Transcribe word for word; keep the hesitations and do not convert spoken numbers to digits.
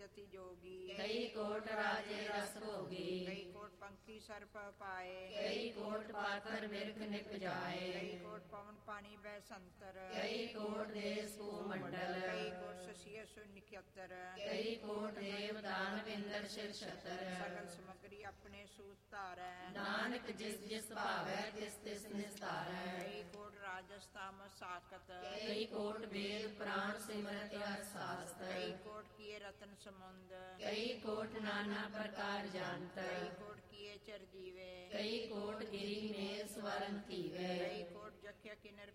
जति जोगी कई कोट राजे रस भोगी कई कोट पंखी सर्प पाए कई कोट पाकर बिरख निप जाए कई कोट पवन पानी बैसंतर कई कोट देश भूमंडल कई कोट शशिय सुनिख्यतर कई कोट देव दानव इंद्र शिर छतर सगल समग्री अपने सूत धारै नानक जिस जिस भावै तिस तिस निस्तारै कई कोट राजस्ताम साकत कई कोट वेद पुराण सिमरत हर शास्त्र कई कोट किए रतन समुंद कई कोट नाना प्रकार जानत कई कोट किए चर जीवे कई कोट गिरी में स्वरण थीवे कई कोट जख्य किन्नर